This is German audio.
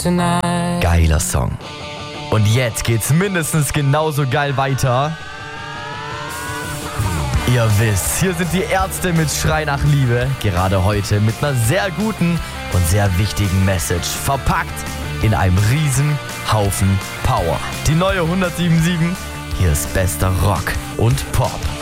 tonight. Geiler Song. Und jetzt geht's mindestens genauso geil weiter. Ihr wisst, hier sind die Ärzte mit Schrei nach Liebe. Gerade heute mit einer sehr guten und sehr wichtigen Message. Verpackt in einem riesen Haufen Power. Die neue 107.7. Hier ist bester Rock und Pop.